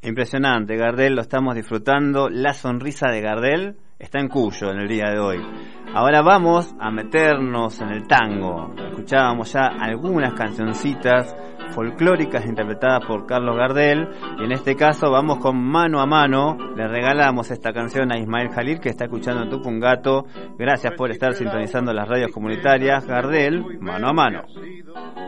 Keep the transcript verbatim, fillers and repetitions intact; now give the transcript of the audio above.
Impresionante, Gardel, lo estamos disfrutando. La sonrisa de Gardel está en Cuyo en el día de hoy. Ahora vamos a meternos en el tango. Escuchábamos ya algunas cancioncitas folclóricas interpretadas por Carlos Gardel, y en este caso vamos con Mano a Mano. Le regalamos esta canción a Ismael Jalil, que está escuchando Tupungato. Gracias por estar sintonizando las radios comunitarias. Gardel, Mano a Mano.